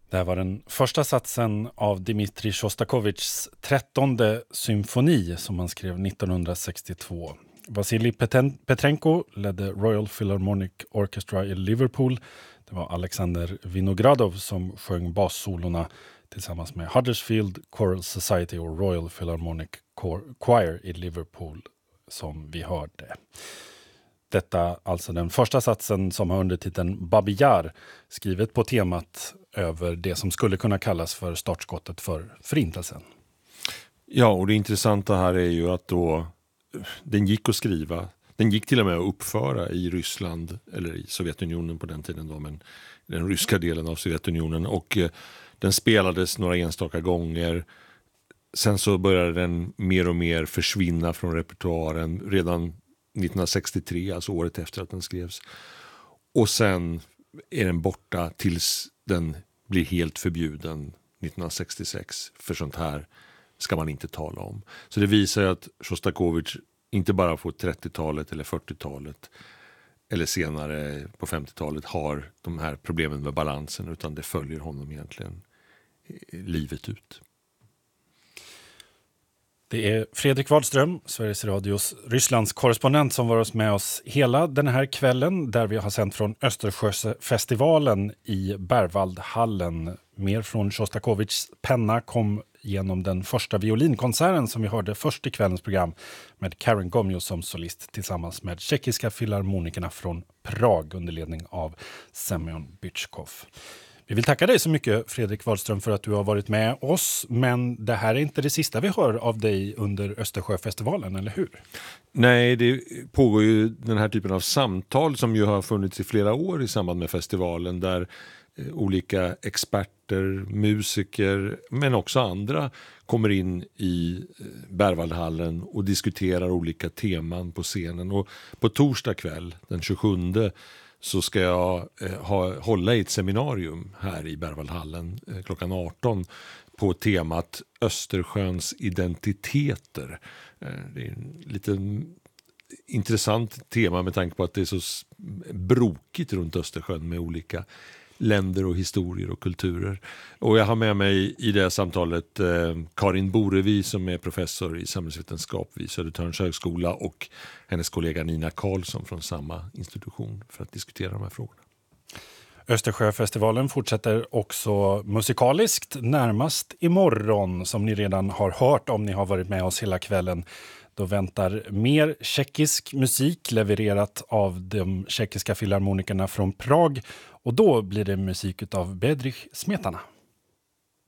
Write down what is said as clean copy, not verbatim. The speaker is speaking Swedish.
Det här var den första satsen av Dmitrij Sjostakovitjs 13:e symfoni som han skrev 1962. Vasilij Petrenko ledde Royal Philharmonic Orchestra i Liverpool. Det var Alexander Vinogradov som sjöng bassolorna tillsammans med Huddersfield Choral Society och Royal Philharmonic Choir i Liverpool som vi hörde. Detta alltså den första satsen som har undertiteln Babi Yar, skrivet på temat över det som skulle kunna kallas för startskottet för förintelsen. Ja, och det intressanta här är ju att då den gick att skriva, den gick till och med att uppföra i Ryssland, eller i Sovjetunionen på den tiden då, men den ryska delen av Sovjetunionen, och den spelades några enstaka gånger. Sen så började den mer och mer försvinna från repertoaren redan 1963, alltså året efter att den skrevs. Och sen är den borta tills den blir helt förbjuden 1966. För sånt här ska man inte tala om. Så det visar att Sjostakovitj inte bara på 30-talet eller 40-talet eller senare på 50-talet har de här problemen med balansen, utan det följer honom egentligen livet ut. Det är Fredrik Wadström, Sveriges Radios Rysslands korrespondent, som var med oss hela den här kvällen där vi har sänt från Östersjöfestivalen i Berwaldhallen. Mer från Sjostakovitjs penna kom genom den första violinkonserten som vi hörde först i kvällens program med Karen Gomyo som solist tillsammans med tjeckiska filharmonikerna från Prag under ledning av Semyon Bychkov. Vi vill tacka dig så mycket, Fredrik Wadström, för att du har varit med oss. Men det här är inte det sista vi hör av dig under Östersjöfestivalen, eller hur? Nej, det pågår ju den här typen av samtal som ju har funnits i flera år i samband med festivalen, där olika experter, musiker men också andra kommer in i Berwaldhallen och diskuterar olika teman på scenen. Och på torsdag kväll, den 27, så ska jag hålla i ett seminarium här i Berwaldhallen klockan 18 på temat Östersjöns identiteter. Det är en lite intressant tema med tanke på att det är så brokigt runt Östersjön med olika länder och historier och kulturer. Och jag har med mig i det här samtalet Karin Borevi som är professor i samhällsvetenskap vid Södertörns högskola och hennes kollega Nina Karlsson från samma institution för att diskutera de här frågorna. Östersjöfestivalen fortsätter också musikaliskt närmast imorgon, som ni redan har hört om ni har varit med oss hela kvällen. Då väntar mer tjeckisk musik levererat av de tjeckiska filharmonikerna från Prag, och då blir det musik av Bedřich Smetana.